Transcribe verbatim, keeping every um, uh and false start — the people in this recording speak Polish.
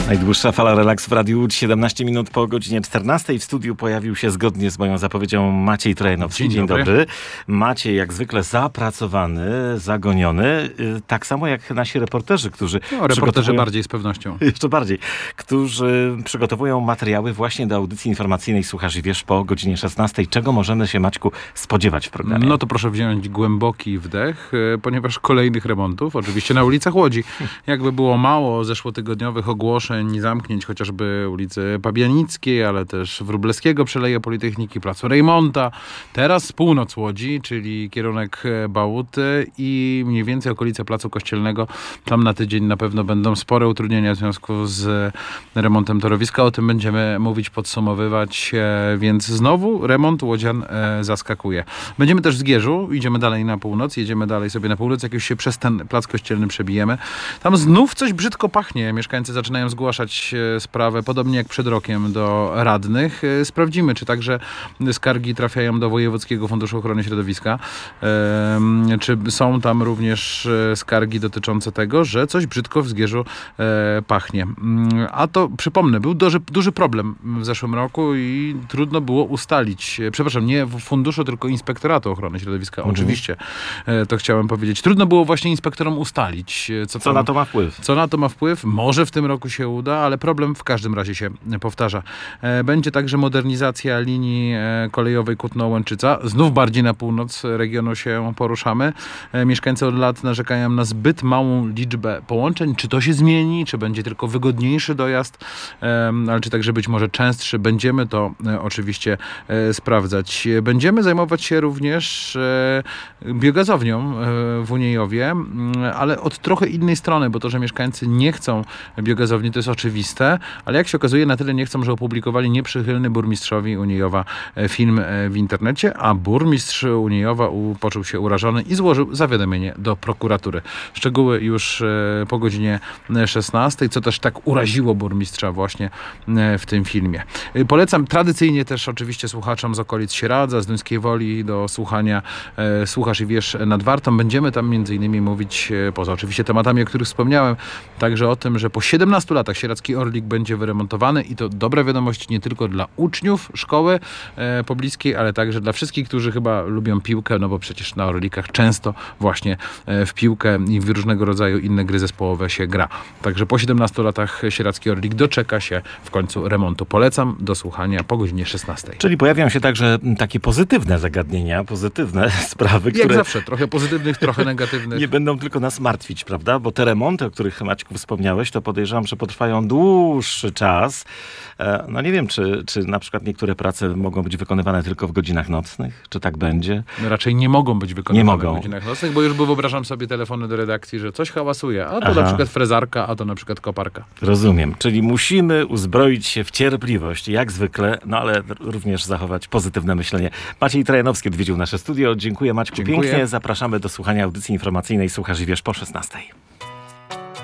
Najdłuższa fala relaksu w Radiu Łódź, siedemnaście minut po godzinie czternastej. W studiu pojawił się zgodnie z moją zapowiedzią Maciej Trojanowski. Dzień, Dzień dobry. dobry. Maciej jak zwykle zapracowany, zagoniony. Tak samo jak nasi reporterzy, którzy No, reporterzy bardziej z pewnością. Jeszcze bardziej. Którzy przygotowują materiały właśnie do audycji informacyjnej Słuchasz i Wiesz po godzinie szesnastej. Czego możemy się, Maćku, spodziewać w programie? No to proszę wziąć głęboki wdech, ponieważ kolejnych remontów, oczywiście na ulicach Łodzi. Jakby było mało zeszłotygodniowych ogłoszeń, zamknięć chociażby ulicy Pabianickiej, ale też Wróblewskiego, Przeleje Politechniki, Placu Rejmonta. Teraz północ Łodzi, czyli kierunek Bałuty i mniej więcej okolice Placu Kościelnego. Tam na tydzień na pewno będą spore utrudnienia w związku z remontem torowiska. O tym będziemy mówić, podsumowywać, więc znowu remont łodzian zaskakuje. Będziemy też w Zgierzu, idziemy dalej na północ, jedziemy dalej sobie na północ, jak już się przez ten Plac Kościelny przebijemy. Tam znów coś brzydko pachnie. Mieszkańcy zaczynają zgłaszać sprawę, podobnie jak przed rokiem, do radnych. Sprawdzimy, czy także skargi trafiają do Wojewódzkiego Funduszu Ochrony Środowiska. Czy są tam również skargi dotyczące tego, że coś brzydko w Zgierzu pachnie. A to, przypomnę, był duży, duży problem w zeszłym roku i trudno było ustalić, przepraszam, nie w funduszu, tylko Inspektoratu Ochrony Środowiska. Mhm. Oczywiście, to chciałem powiedzieć. Trudno było właśnie inspektorom ustalić, co, co tam, na to ma wpływ. Co na to ma wpływ. Może w tym roku się uda, ale problem w każdym razie się powtarza. Będzie także modernizacja linii kolejowej Kutno-Łęczyca. Znów bardziej na północ regionu się poruszamy. Mieszkańcy od lat narzekają na zbyt małą liczbę połączeń. Czy to się zmieni? Czy będzie tylko wygodniejszy dojazd? Ale czy także być może częstszy? Będziemy to oczywiście sprawdzać. Będziemy zajmować się również biogazownią w Uniejowie, ale od trochę innej strony, bo to, że mieszkańcy nie chcą biogazowni, to jest oczywiste, ale jak się okazuje, na tyle nie chcą, że opublikowali nieprzychylny burmistrzowi Uniejowa film w internecie, a burmistrz Uniejowa poczuł się urażony i złożył zawiadomienie do prokuratury. Szczegóły już po godzinie szesnastej, co też tak uraziło burmistrza właśnie w tym filmie. Polecam tradycyjnie też oczywiście słuchaczom z okolic Sieradza, z Duńskiej Woli do słuchania Słuchasz i Wiesz nad Wartą. Będziemy tam między innymi mówić, poza oczywiście tematami, o których wspomniałem, także o tym, że po siedemnastu latach Sieradzki Orlik będzie wyremontowany i to dobra wiadomość nie tylko dla uczniów szkoły e, pobliskiej, ale także dla wszystkich, którzy chyba lubią piłkę, no bo przecież na Orlikach często właśnie e, w piłkę i w różnego rodzaju inne gry zespołowe się gra. Także po siedemnastu latach Sieradzki Orlik doczeka się w końcu remontu. Polecam do słuchania po godzinie szesnastej. Czyli pojawiają się także takie pozytywne zagadnienia, pozytywne sprawy, które... Jak zawsze, trochę pozytywnych, trochę negatywnych. Nie będą tylko nas martwić, prawda? Bo te remonty, o których, Maćku, wspomniałeś, to podejrzewam, że potrwają dłuższy czas. No nie wiem, czy, czy na przykład niektóre prace mogą być wykonywane tylko w godzinach nocnych? Czy tak będzie? Raczej nie mogą być wykonywane nie mogą. w godzinach nocnych, bo już bo wyobrażam sobie telefony do redakcji, że coś hałasuje, a to Aha. na przykład frezarka, a to na przykład koparka. Rozumiem. Czyli musimy uzbroić się w cierpliwość, jak zwykle, no ale również zachować pozytywne myślenie. Maciej Trojanowski odwiedził nasze studio. Dziękuję, Maćku, Dziękuję. pięknie. Zapraszamy do słuchania audycji informacyjnej Słuchasz i Wiesz po szesnastej.